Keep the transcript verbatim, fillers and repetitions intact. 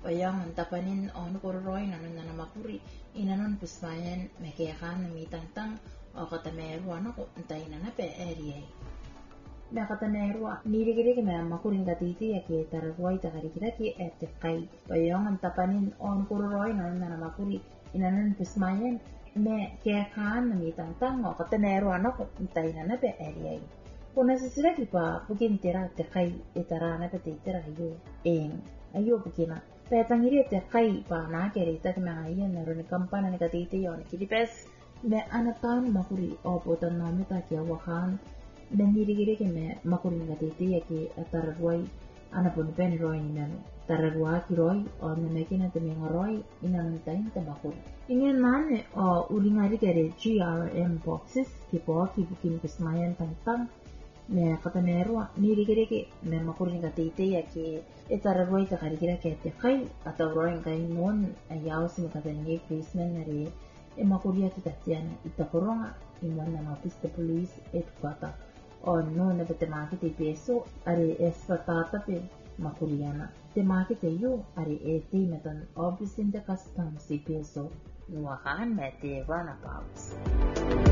Bayang tapanin on kororoy nanon na makuri inanon pusmayan mekekan mitangtang o katameru ano ko antay na nape area. Na katameru nirigiri me makuring katiti yake taragway takarikiraki ete kai. Bayang tapanin on kororoy nanon na makuri inanon pusmayan mekekan mitangtang o katameru ano ko antay na nape area. Kuna sisira kipa bukin tira te kai itara nape te tira yo eng ayo bukina. Petangiri te kai pa na kere ta kema iya na rone kampana ne katite yon kidi pes me anatan makuri o potan na meta ki awahan me nirigire ke me makuri ne katite ya ki atarwai ana pun pen roi na tarwa ki roi o me mekina te me ngoroi ina ntain te makuri ingen mane o ulingari kere G R M boxes ki po ki bukin pesmayan tantang me katameru nirigire ke me makuri ne katite ya ki itaragway ka karikira kete kai atau roing kai mon ayaw si makatanye Christmas nari e makuria kita tiana ita koronga imon na notice the police et kata o no na bete makite peso ari espatata pe makuriana te makite yo ari e te metan obvious in the customs si peso nuakan mete runabouts.